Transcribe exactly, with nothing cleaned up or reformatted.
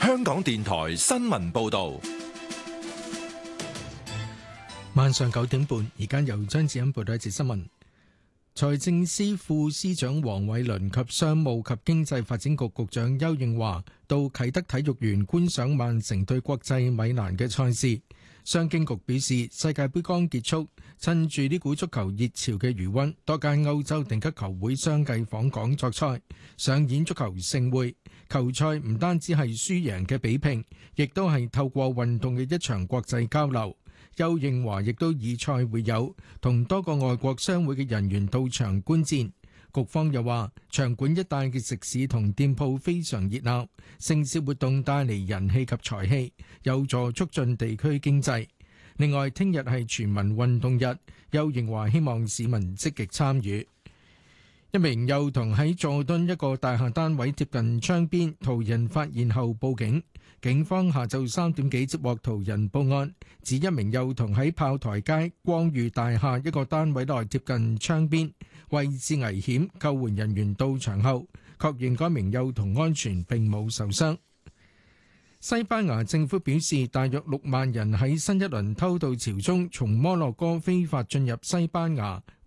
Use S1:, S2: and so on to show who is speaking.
S1: 香港電台新聞報道。
S2: 晚上九點半，而家由張子欣報道一節新聞。財政司副司長黃偉綸及商務及經濟發展局局長邱應華到啟德體育園觀賞曼城對國際米蘭嘅賽事。商經局表示，世界盃剛結束，趁住呢股足球熱潮嘅餘溫，多間歐洲頂級球會相繼訪港作賽，上演足球盛會。球賽唔單止係輸贏嘅比拼，亦都係透過運動嘅一場國際交流。邱應華亦都以賽會友，同多個外國商會嘅人員到場觀戰。局方又話，場館一帶嘅食肆同店鋪非常熱鬧，盛事活動帶嚟人氣及財氣，有助促進地區經濟。另外，聽日係全民運動日，邱應華希望市民積極參與。一名幼童喺佐敦一個大廈單位貼近窗邊，途人發現後報警。警方下晝三點幾接獲途人報案，指一名幼童喺炮台街光裕大廈一個單位內貼近窗邊，位置危險。救援人員到場後，確認該名幼童安全並冇受傷。西班牙政府表示，大約六萬人喺新一輪偷渡潮中從摩洛哥非法進入西班牙